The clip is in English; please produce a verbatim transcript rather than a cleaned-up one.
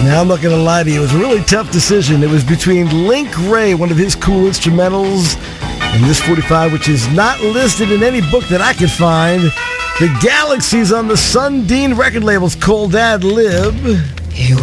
Now, I'm not going to lie to you. It was a really tough decision. It was between Link Wray, one of his cool instrumentals, and this forty-five, which is not listed in any book that I could find. The Galaxies on the Sundin record labels called Ad Lib.